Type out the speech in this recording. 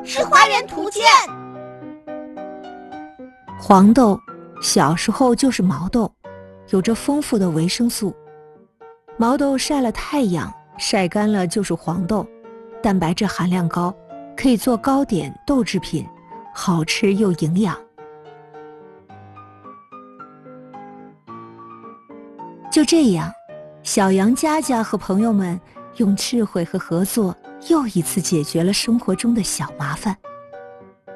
是花园图鉴。 黄豆小时候就是毛豆，有着丰富的维生素。毛豆晒了太阳，晒干了就是黄豆，蛋白质含量高，可以做糕点、豆制品，好吃又营养。就这样，小羊佳佳和朋友们用智慧和合作，又一次解决了生活中的小麻烦。